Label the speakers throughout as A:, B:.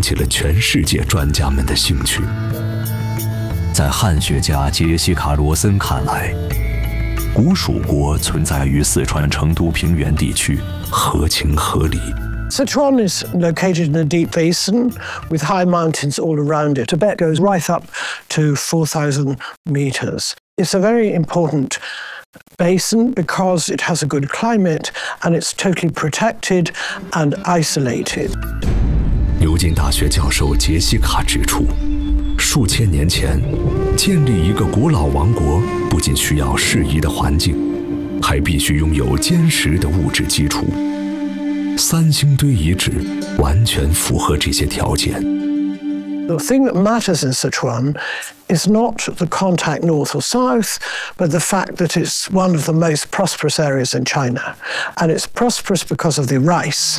A: 起了全世界专家们的兴趣。在汉学家杰西卡·罗森看来，古蜀国存在于四川成都平原地区，合情合理。
B: Sichuan is located in a deep basin with high mountains all around it. Tibet goes right up to 4,000 meters. It's a very important basin because it has a good climate and it's totally protected and isolated.
A: 牛津大学教授杰西卡指出，数千年前建立一个古老王国，不仅需要适宜的环境，还必须拥有坚实的物质基础。三星堆遗址完全符合这些条件。
B: The thing that matters in Sichuan is not the contact north or south, but the fact that it's one of the most prosperous areas in China. And it's prosperous because of the rice.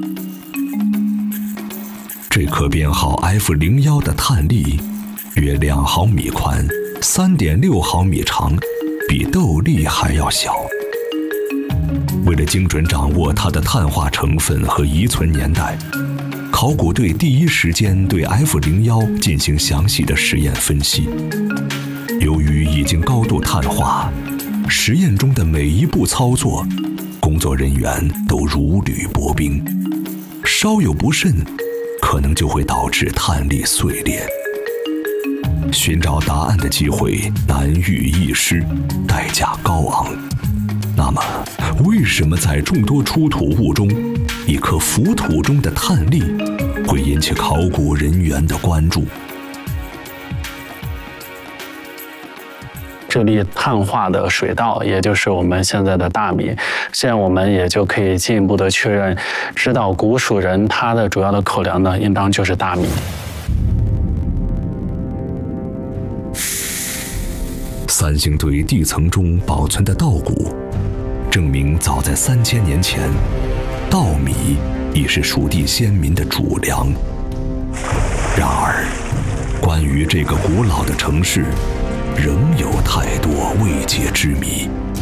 A: 这颗编号 F01 的碳粒约2毫米宽， 3.6毫米长，比豆粒还要小。为了精准掌握它的碳化成分和遗存年代，考古队第一时间对 F01 进行详细的实验分析。由于已经高度碳化，实验中的每一步操作，工作人员都如履薄冰，稍有不慎，可能就会导致碳粒碎裂。寻找答案的机会难遇一失，代价高昂。那么，为什么在众多出土物中，一颗浮土中的碳粒会引起考古人员的关注？
C: 这粒碳化的水稻，也就是我们现在的大米，现在我们也就可以进一步的确认，知道古蜀人他的主要的口粮呢，应当就是大米。
A: 三星堆地层中保存的稻谷，证明早在3000年前，稻米已是蜀地先民的主粮。然而，关于这个古老的城市，仍有太多未解之谜。